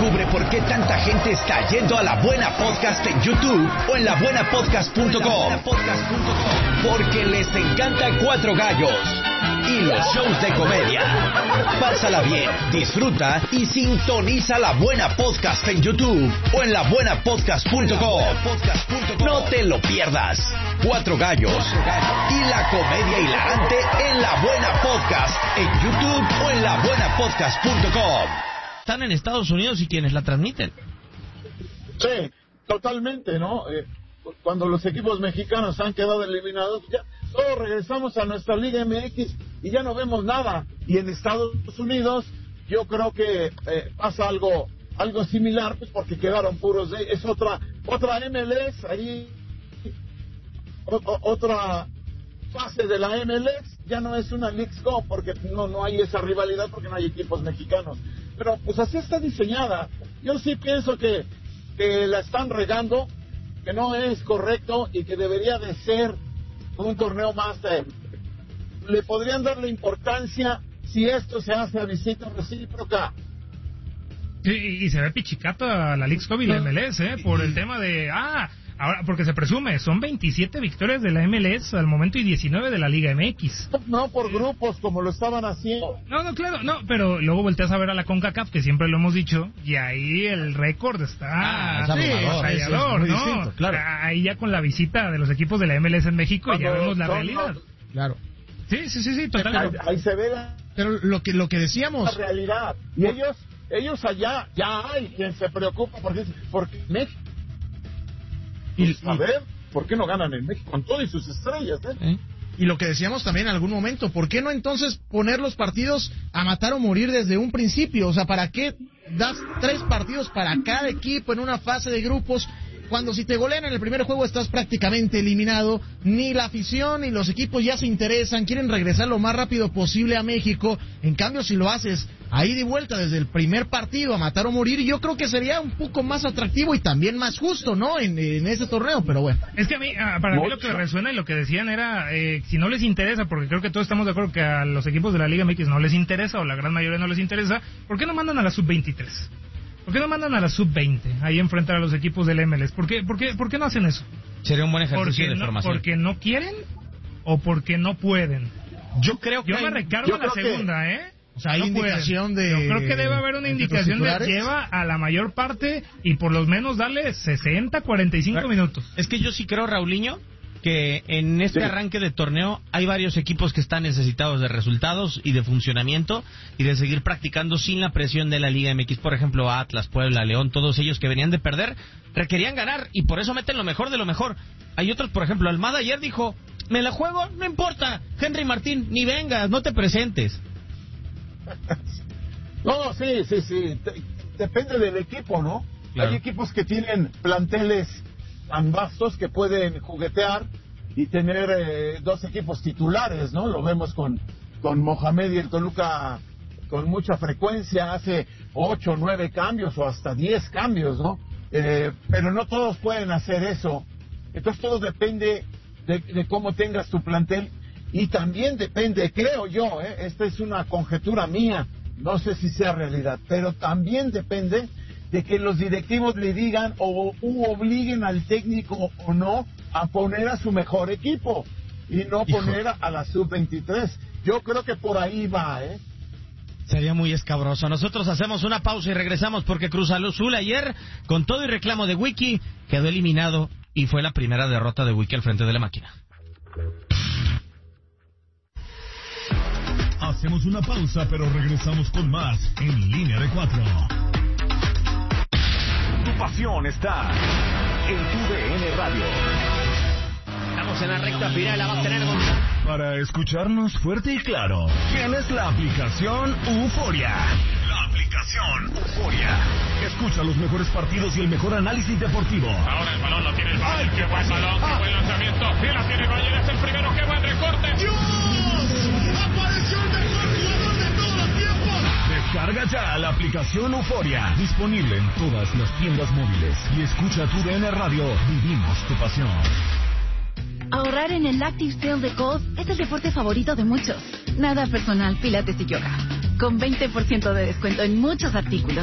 Descubre por qué tanta gente está yendo a La Buena Podcast en YouTube o en labuenapodcast.com. Porque les encanta Cuatro Gallos y los shows de comedia. Pásala bien, disfruta y sintoniza La Buena Podcast en YouTube o en labuenapodcast.com. No te lo pierdas. Cuatro Gallos y la comedia hilarante en La Buena Podcast en YouTube o en labuenapodcast.com. Están en Estados Unidos y quienes la transmiten. Sí, totalmente, ¿no? Cuando los equipos mexicanos han quedado eliminados, ya todos regresamos a nuestra Liga MX y ya no vemos nada. Y en Estados Unidos yo creo que pasa algo similar, pues porque quedaron puros de... Es otra MLS, ahí otra fase de la MLS, ya no es una Leagues Go, porque no hay esa rivalidad, porque no hay equipos mexicanos. Pero pues así está diseñada. Yo sí pienso que la están regando, que no es correcto y que debería de ser un torneo más. Le podrían darle importancia si esto se hace a visita recíproca. Sí, y se ve pichicato a la Leagues Cup y la MLS, por el tema de... ahora, porque se presume, son 27 victorias de la MLS al momento y 19 de la Liga MX. No por grupos como lo estaban haciendo. No, claro, pero luego volteas a ver a la CONCACAF, que siempre lo hemos dicho, y ahí el récord está avasallador, ¿no? Distinto, claro. Ahí ya con la visita de los equipos de la MLS en México ya vemos la realidad. Claro. Sí, totalmente. Ahí se ve pero lo que decíamos... La realidad. Y ellos allá, ya hay quien se preocupa porque México... A ver, ¿por qué no ganan en México con todas sus estrellas? Y lo que decíamos también en algún momento, ¿por qué no entonces poner los partidos a matar o morir desde un principio? O sea, ¿para qué das 3 partidos para cada equipo en una fase de grupos? Cuando si te golean en el primer juego estás prácticamente eliminado, ni la afición ni los equipos ya se interesan, quieren regresar lo más rápido posible a México. En cambio, si lo haces ahí de vuelta desde el primer partido a matar o morir, yo creo que sería un poco más atractivo y también más justo, ¿no? En ese torneo, pero bueno. Es que a mí, para mí lo que resuena y lo que decían era, si no les interesa, porque creo que todos estamos de acuerdo que a los equipos de la Liga MX no les interesa, o la gran mayoría no les interesa, ¿por qué no mandan a la sub-23? ¿Por qué no mandan a la sub-20 ahí a enfrentar a los equipos del MLS? ¿Por qué no hacen eso? Sería un buen ejercicio de formación. ¿Porque no quieren o porque no pueden? Yo creo que... Yo me recargo en la segunda, O sea, hay indicación de... Yo creo que debe haber una indicación de lleva a la mayor parte y por lo menos darle 60, 45 minutos. Es que yo sí creo, Raulinho, que en este arranque de torneo hay varios equipos que están necesitados de resultados y de funcionamiento y de seguir practicando sin la presión de la Liga MX. Por ejemplo, Atlas, Puebla, León, todos ellos que venían de perder, requerían ganar y por eso meten lo mejor de lo mejor. Hay otros, por ejemplo, Almada ayer dijo, me la juego, no importa, Henry Martín, ni vengas, no te presentes. No, sí. Depende del equipo, ¿no? Claro. Hay equipos que tienen planteles tan vastos que pueden juguetear y tener 2 equipos titulares, ¿no? Lo vemos con Mohamed y el Toluca con mucha frecuencia, hace 8 o 9 cambios o hasta 10 cambios, ¿no? Pero no todos pueden hacer eso. Entonces todo depende de cómo tengas tu plantel y también depende, creo yo, esta es una conjetura mía, no sé si sea realidad, pero también depende de que los directivos le digan o obliguen al técnico o no a poner a su mejor equipo y no poner a la sub-23. Yo creo que por ahí va, Sería muy escabroso. Nosotros hacemos una pausa y regresamos porque Cruz Azul ayer, con todo y reclamo de Wiki, quedó eliminado y fue la primera derrota de Wiki al frente de la máquina. Hacemos una pausa, pero regresamos con más en Línea de 4. Tu pasión está en tu DN Radio. Estamos en la recta final, la va a tener Para escucharnos fuerte y claro, tienes la aplicación Euforia. La aplicación Euforia. Escucha los mejores partidos y el mejor análisis deportivo. Ahora el balón lo tiene el Bayern. ¡Qué buen balón! ¡Qué buen lanzamiento! ¡Y la tiene Bayern! ¡Es el primero! ¡Qué buen recorte! ¡Dios! ¡Apareció el mejor jugador de todos los tiempos! Descarga ya la aplicación Euforia. Disponible en todas las tiendas móviles. Y escucha tu DN Radio. Vivimos tu pasión. Ahorrar en el Active Sale de Kohl's es el deporte favorito de muchos. Nada personal, pilates y yoga. Con 20% de descuento en muchos artículos.